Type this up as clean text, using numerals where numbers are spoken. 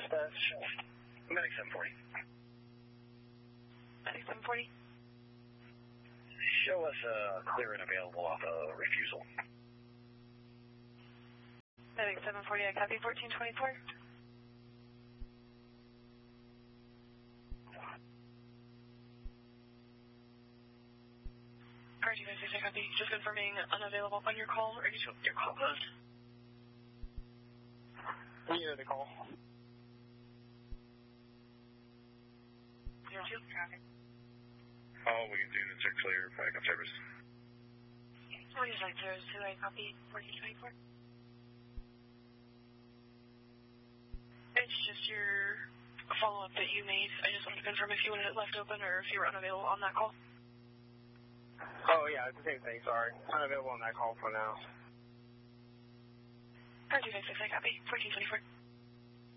dispatch. Medic 740. Medic 740. Show us clear and available off a refusal. Medic 740, I copy 1424. RG56, I copy. Just confirming unavailable on your call, or your call closed. We hear the call. 02, traffic. All we can do is clear backup service. 4602, I copy 1424. It's just your follow-up that you made. I just wanted to confirm if you wanted it left open or if you were unavailable on that call. Oh, yeah, it's the same thing, sorry. Unavailable on that call for now. RG56, I copy 1424.